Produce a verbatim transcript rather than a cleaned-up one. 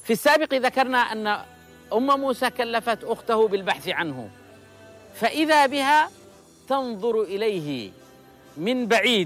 في السابق ذكرنا أن أم موسى كلفت أخته بالبحث عنه، فإذا بها تنظر إليه من بعيد